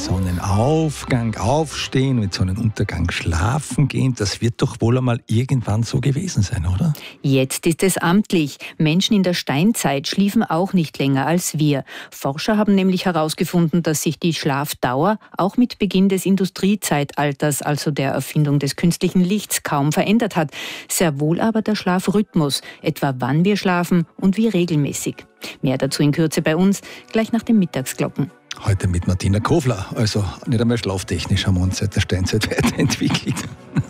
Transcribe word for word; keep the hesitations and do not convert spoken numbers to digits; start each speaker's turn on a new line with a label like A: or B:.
A: Sonnenaufgang aufstehen, mit Sonnenuntergang schlafen gehen. Das wird doch wohl einmal irgendwann so gewesen sein, oder?
B: Jetzt ist es amtlich. Menschen in der Steinzeit schliefen auch nicht länger als wir. Forscher haben nämlich herausgefunden, dass sich die Schlafdauer auch mit Beginn des Industriezeitalters, also der Erfindung des künstlichen Lichts, kaum verändert hat. Sehr wohl aber der Schlafrhythmus, etwa wann wir schlafen und wie regelmäßig. Mehr dazu in Kürze bei uns, gleich nach den Mittagsglocken.
A: Heute mit Martina Kofler. Also nicht einmal schlaftechnisch haben wir uns seit der Steinzeit weiterentwickelt.